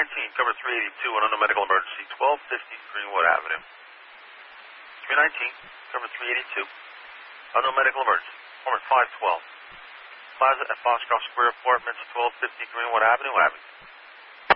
cover 382, an unknown medical emergency, 1250 Greenwood Avenue. 319, cover 382, unknown medical emergency, appointment 512. Plaza at Foxcroft Square Apartments, 1250 Greenwood Avenue, Abington.